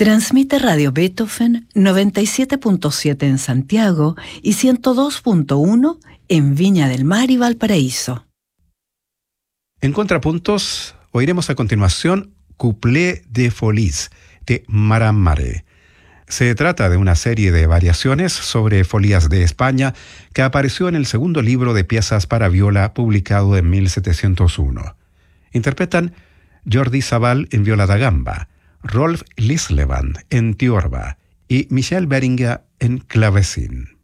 Transmite Radio Beethoven 97.7 en Santiago y 102.1 en Viña del Mar y Valparaíso. En Contrapuntos, oiremos a continuación Couplet de Folies de Maran Maré. Se trata de una serie de variaciones sobre folías de España que apareció en el segundo libro de piezas para viola publicado en 1701. Interpretan Jordi Sabal en viola da gamba, Rolf Lislevand en tiorba y Michel Beringer en clavecín.